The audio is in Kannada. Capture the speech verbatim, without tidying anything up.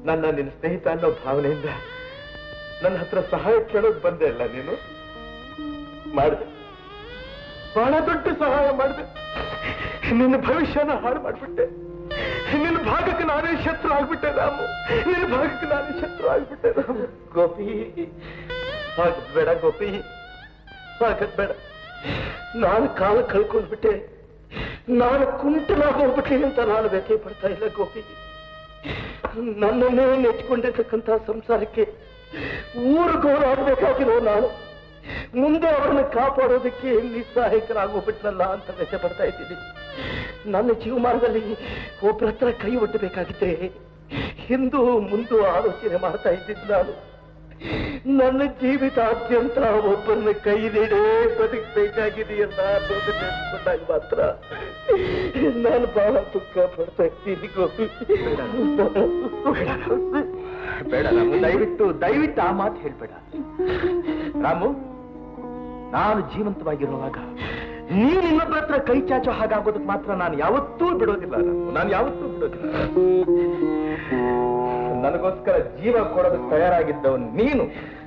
ನನ್ನ ನಿನ್ನ ಸ್ನೇಹಿತ ಅನ್ನೋ ಭಾವನೆಯಿಂದ ನನ್ನ ಹತ್ರ ಸಹಾಯ ಕೇಳೋಕ್ ಬಂದೆ ಅಲ್ಲ ನೀನು? ಮಾಡಿದೆ, ಬಹಳ ದೊಡ್ಡ ಸಹಾಯ ಮಾಡಿದೆ. ನಿನ್ನ ಭವಿಷ್ಯನ ಹಾಳು ಮಾಡ್ಬಿಟ್ಟೆ. ನಿನ್ನ ಭಾಗಕ್ಕೆ ನಾನೇ ಶತ್ರು ಆಗ್ಬಿಟ್ಟೆ ರಾಮು. ನಿನ್ನ ಭಾಗಕ್ಕೆ ನಾನೇ ಶತ್ರು ಆಗ್ಬಿಟ್ಟೆ ರಾಮು. ಗೋಪಿ, ಹಾಗದ್ ಬೇಡ ಗೋಪಿ, ಹಾಗದ್ ಬೇಡ. ನಾನು ಕಾಲ ಕಳ್ಕೊಂಡ್ಬಿಟ್ಟೆ, ನಾನು ಕುಂಟನಾಗೋಗ್ಬಿಟ್ಟೆ ಅಂತ ನಾನು ವ್ಯಥೆ ಪಡ್ತಾ ಇಲ್ಲ ಗೋಪಿ. ನನ್ನನ್ನೇ ನೆಚ್ಕೊಂಡಿರ್ತಕ್ಕಂಥ ಸಂಸಾರಕ್ಕೆ ಊರು ಗೌರವಾಗಬೇಕಾಗಿರೋ ನಾನು ಮುಂದೆ ಅವರನ್ನ ಕಾಪಾಡೋದಕ್ಕೆ ನಿಸ್ಸಹಾಯಕರಾಗೋಗ್ಬಿಟ್ನಲ್ಲ ಅಂತ ವ್ಯಥೆ ಪಡ್ತಾ ಇದ್ದೀನಿ. ನನ್ನ ಜೀವಮಾನದಲ್ಲಿ ಒಬ್ಬರ ಹತ್ರ ಕೈ ಒಡ್ಡಬೇಕಾಗಿದ್ರೆ ಹಿಂದೂ ಮುಂದೂ ಆಲೋಚನೆ ಮಾಡ್ತಾ ಇದ್ದಿದ್ದು ನಾನು. ನನ್ನ ಜೀವಿತಾದ್ಯಂತ ಒಬ್ಬರನ್ನ ಕೈ ನೀಡೇ ಬದುಕಬೇಕಾಗಿದೆಯಲ್ಲ ಅನ್ನೋದು ನೆನೆಸ್ಕೊಂಡಾಗ ಮಾತ್ರ ನಾನು ಬಹಳ ದುಃಖ ಪಡ್ತಾ ಇದ್ದೀನಿ ಗೋಪಿ. ಬೇಡ ರಾಮು, ದಯವಿಟ್ಟು ದಯವಿಟ್ಟು ಆ ಮಾತು ಹೇಳ್ಬೇಡ ರಾಮು. ನಾನು ಜೀವಂತವಾಗಿರುವಾಗ ನೀನು ಇನ್ನೊಬ್ಬರ ಹತ್ರ ಕೈ ಚಾಚೋ ಹಾಗಾಗೋದಕ್ಕೆ ಮಾತ್ರ ನಾನು ಯಾವತ್ತೂ ಬಿಡೋದಿಲ್ಲ ರಾಮು, ನಾನು ಯಾವತ್ತೂ ಬಿಡೋದಿಲ್ಲ. ನನಗೋಸ್ಕರ ಜೀವ ಕೊಡೋದಕ್ಕೆ ತಯಾರಾಗಿದ್ದವನು ನೀನು.